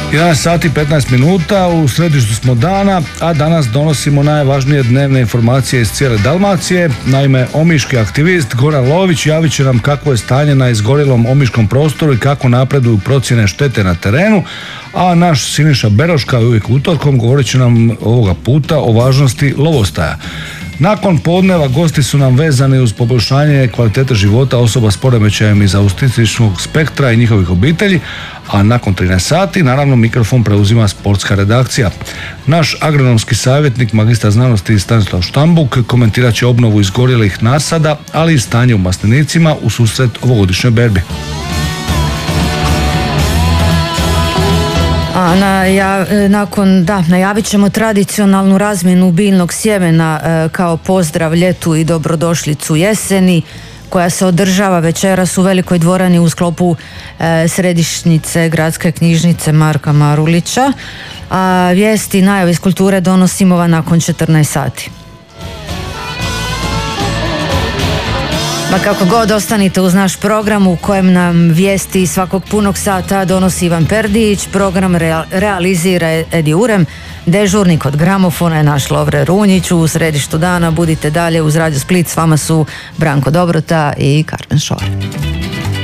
11 sati 15 minuta, u središtu smo dana, a danas donosimo najvažnije dnevne informacije iz cijele Dalmacije. Naime, omiški aktivist Goran Lović javit će nam kakvo je stanje na izgorjelom omiškom prostoru i kako napreduju procjene štete na terenu, a naš Siniša Beroš, kao i uvijek utorkom, govorit će nam ovoga puta o važnosti lovostaja. Nakon podneva gosti su nam vezani uz poboljšanje kvalitete života osoba s poremećajem iz autističnog spektra i njihovih obitelji, a nakon 13 sati naravno mikrofon preuzima sportska redakcija. Naš agronomski savjetnik, magistar znanosti Stanislav Štambuk, komentirat će obnovu izgorjelih nasada, ali i stanje u maslinicima u susret ovogodišnjoj berbi. Najavit ćemo tradicionalnu razmjenu biljnog sjemena kao pozdrav ljetu i dobrodošlicu jeseni, koja se održava večeras u Velikoj dvorani u sklopu središnjice gradske knjižnice Marka Marulića. A vijesti i najave iz kulture donosimo nakon 14 sati. Ma kako god, ostanite uz naš program u kojem nam vijesti svakog punog sata donosi Ivan Perdić, program realizira Edi Urem, dežurnik od gramofona je naš Lovre Runjić. U središtu dana budite dalje uz Radio Split, s vama su Branko Dobrota i Carmen Šor.